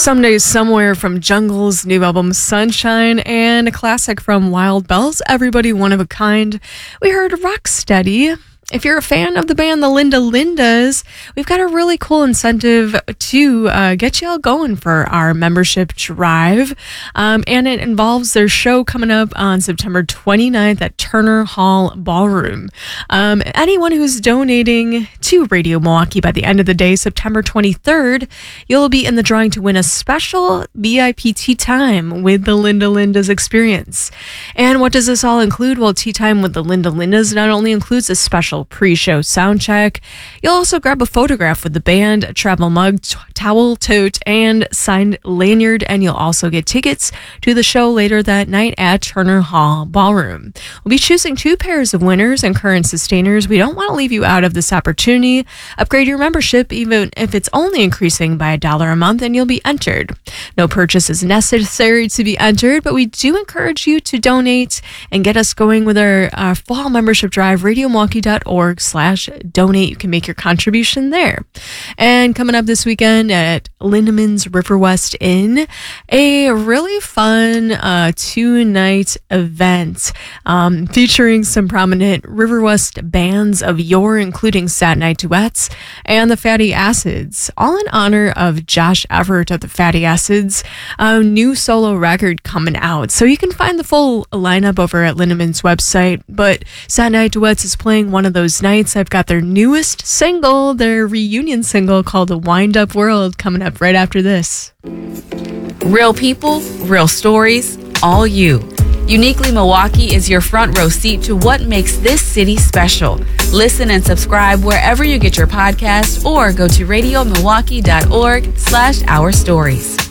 Someday Somewhere from Jungle's new album Sunshine, and a classic from Wild Bells, Everybody One of a Kind. We heard Rocksteady. If you're a fan of the band The Linda Lindas, we've got a really cool incentive to get you all going for our membership drive. And it involves their show coming up on September 29th at Turner Hall Ballroom. Anyone who's donating to Radio Milwaukee by the end of the day, September 23rd, you'll be in the drawing to win a special VIP tea time with the Linda Lindas experience. And what does this all include? Well, tea time with the Linda Lindas not only includes a special pre-show sound check, you'll also grab a photograph with the band, a travel mug, towel, tote, and signed lanyard, and you'll also get tickets to the show later that night at Turner Hall Ballroom. We'll be choosing 2 pairs of winners and current sustainers. We don't want to leave you out of this opportunity. Upgrade your membership even if it's only increasing by $1 a month, and you'll be entered. No purchase is necessary to be entered, but we do encourage you to donate and get us going with our fall membership drive, radiomilwaukee.org/donate. You can make your contribution there. And coming up this weekend at Lindemans River West Inn, a really fun 2-night event featuring some prominent River West bands of yore, including Saturday Night Duets and the Fatty Acids, all in honor of Josh Everett of the Fatty Acids' new solo record coming out. So you can find the full lineup over at Lindemans' website, but Saturday Night Duets is playing one of those nights. I've got their newest single, their reunion single called The Wind Up World, coming up right after this. Real people, real stories, all you. Uniquely Milwaukee is your front row seat to what makes this city special. Listen and subscribe wherever you get your podcasts or go to radiomilwaukee.org/our stories.